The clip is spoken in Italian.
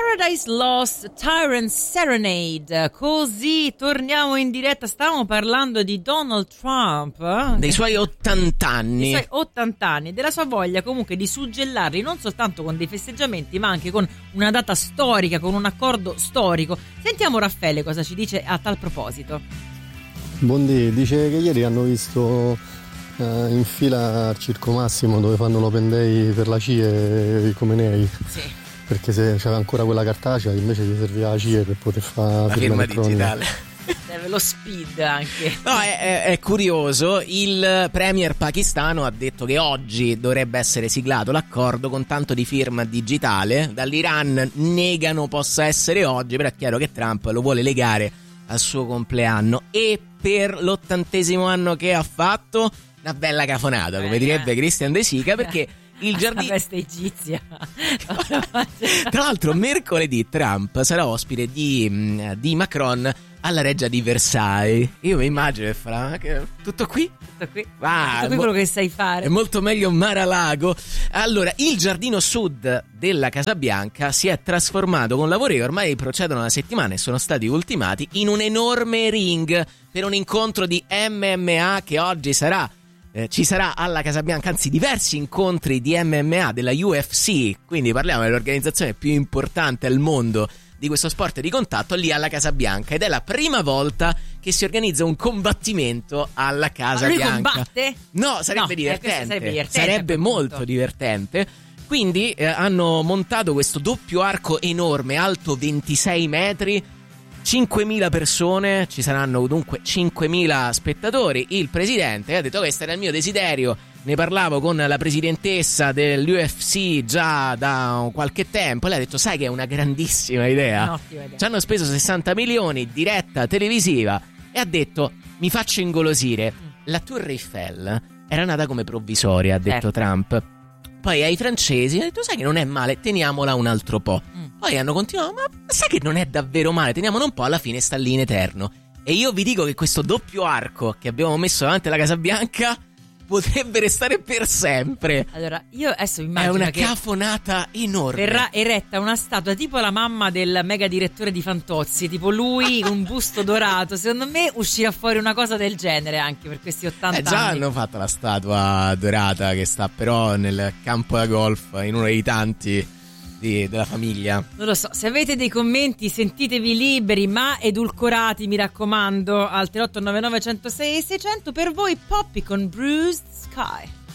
Paradise Lost, Tyrant Serenade. Così torniamo in diretta. Stavamo parlando di Donald Trump, dei suoi 80 anni. Dei suoi 80 anni, della sua voglia comunque di suggellarli non soltanto con dei festeggiamenti, ma anche con una data storica, con un accordo storico. Sentiamo Raffaele cosa ci dice a tal proposito. Buondì, dice che ieri hanno visto in fila al Circo Massimo dove fanno l'open day per la CIE i Comenei. Sì. Perché se c'era ancora quella cartacea invece gli serviva la CIE per poter fare la firma digitale. Deve lo speed anche. No, è curioso. Il premier pakistano ha detto che oggi dovrebbe essere siglato l'accordo con tanto di firma digitale. Dall'Iran negano possa essere oggi, però è chiaro che Trump lo vuole legare al suo compleanno. E per l'80° anno che ha fatto, una bella cafonata, come direbbe Christian De Sica, perché il giardino, la festa egizia. tra l'altro mercoledì Trump sarà ospite di Macron alla reggia di Versailles. Io mi immagino che farà tutto qui? Tutto qui? Ah, tutto qui quello che sai fare. È molto meglio Mar-a-Lago. Allora, il giardino sud della Casa Bianca si è trasformato, con lavori che ormai procedono da settimane e sono stati ultimati, in un enorme ring per un incontro di MMA che oggi ci sarà alla Casa Bianca, anzi diversi incontri di MMA della UFC, quindi parliamo dell'organizzazione più importante al mondo di questo sport di contatto, lì alla Casa Bianca, ed è la prima volta che si organizza un combattimento alla Casa Bianca. Combatte? No, sarebbe divertente. Sarebbe divertente. Sarebbe molto divertente. Quindi hanno montato questo doppio arco enorme, alto 26 metri, 5.000 persone, ci saranno dunque 5.000 spettatori. Il presidente ha detto: questo era il mio desiderio, ne parlavo con la presidentessa dell'UFC già da qualche tempo. Lei ha detto: sai che è una grandissima idea. Un'ottima idea. Ci hanno speso 60 milioni, diretta televisiva, e ha detto: mi faccio ingolosire. La Tour Eiffel era nata come provvisoria, ha detto Trump. Poi ai francesi ha detto: sai che non è male, teniamola un altro po'. Poi hanno continuato: ma sai che non è davvero male, teniamola un po', alla fine sta lì in eterno. E io vi dico che questo doppio arco che abbiamo messo davanti alla Casa Bianca potrebbe restare per sempre. Allora, io adesso immagino è una che cafonata enorme. verrà eretta una statua tipo la mamma del mega direttore di Fantozzi, tipo lui, un busto dorato. Secondo me uscirà fuori una cosa del genere anche per questi 80 già anni. Hanno fatto la statua dorata che sta però nel campo da golf, in uno dei tanti della famiglia. Non lo so, se avete dei commenti sentitevi liberi ma edulcorati, mi raccomando, al 3899 106 600. Per voi Poppy con Bruised Sky.